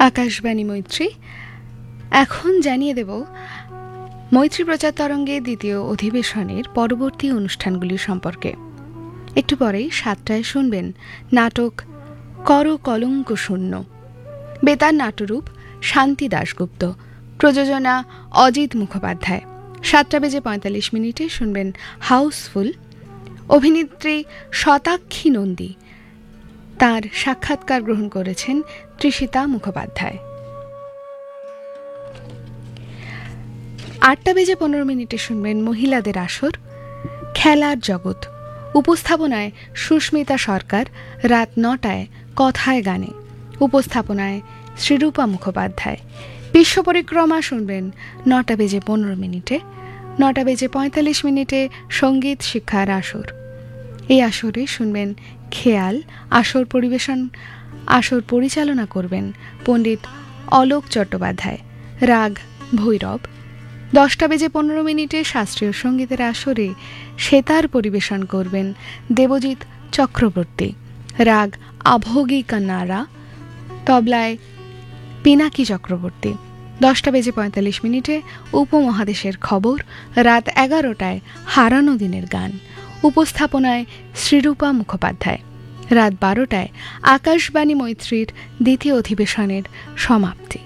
আকাশবাণী মৈত্রী। এখন জানিয়ে দেব মৈত্রী প্রচার তরঙ্গে দ্বিতীয় অধিবেশনের পরবর্তী অনুষ্ঠানগুলি সম্পর্কে। একটু পরেই 7টায় শুনবেন নাটক কর কলঙ্ক শূন্য। বেতার নাট্যরূপ শান্তি দাশগুপ্ত, প্রযোজনা অজিত মুখোপাধ্যায়। 7:45 শুনবেন হাউসফুল। অভিনেত্রী শতাক্ষী নন্দী, তার সাক্ষাৎকার গ্রহণ করেছেন তৃষিতা মুখোপাধ্যায়। 8:15 শুনবেন মহিলাদের আসর, খেলার জগৎ। উপস্থাপনায় সুস্মিতা সরকার। রাত 9টায় কথায় গানে, উপস্থাপনায় শ্রীরূপা মুখোপাধ্যায়। বিশ্ব পরিক্রমা শুনবেন 9:15। 9:45 সঙ্গীত শিক্ষার আসর। এই আসরে শুনবেন খেয়াল। আসর পরিচালনা করবেন পণ্ডিত অলোক চট্টোপাধ্যায়। রাগ ভৈরব। 10:15 শাস্ত্রীয় সঙ্গীতের আসরে সেতার পরিবেশন করবেন দেবজিৎ চক্রবর্তী। রাগ আভোগী কান্নাড়া। তবলায় পিনাকি চক্রবর্তী। 10:45 উপমহাদেশের খবর। রাত 11টায় হারানো দিনের গান, উপস্থাপনায় শ্রীরূপা মুখোপাধ্যায়। রাত 12টায় আকাশবাণী মৈত্রীর দ্বিতীয় অধিবেশনের সমাপ্তি।